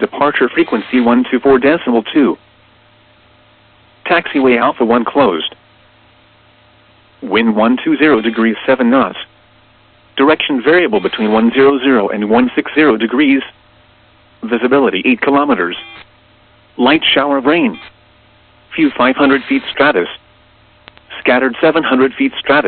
Departure frequency 124.2. Taxiway Alpha 1 closed. Wind 120 degrees 7 knots. Direction variable between 100 and 160 degrees. Visibility 8 kilometers. Light shower of rain. Few 500 feet stratus. Scattered 700 feet stratus.